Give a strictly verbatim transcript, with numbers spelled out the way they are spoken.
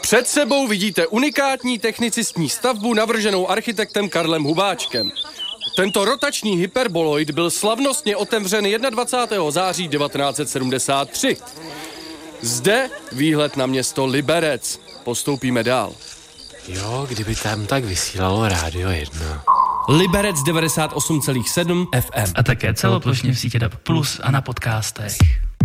Před sebou vidíte unikátní technicistní stavbu navrženou architektem Karlem Hubáčkem. Tento rotační hyperboloid byl slavnostně otevřen dvacátého prvního září devatenáct set sedmdesát tři. Zde výhled na město Liberec. Postoupíme dál. Jo, kdyby tam tak vysílalo Rádio jedna. Liberec devadesát osm celá sedm F M. A také celoplošně v sítě D A B plus a na podcastech.